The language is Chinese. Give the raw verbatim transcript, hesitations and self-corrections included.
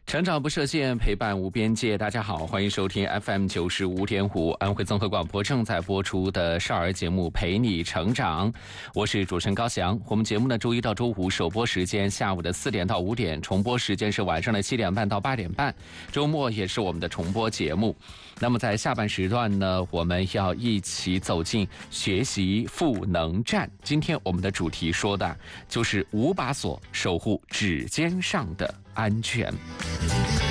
成长不设限，陪伴无边界。大家好，欢迎收听 F M 九十五点五安徽综合广播正在播出的少儿节目《陪你成长》，我是主持人高翔。我们节目呢，周一到周五首播时间下午的四点到五点，重播时间是晚上的七点半到八点半，周末也是我们的重播节目。那么在下半时段呢，我们要一起走进学习赋能站。今天我们的主题说的就是五把锁守护指尖上的安全。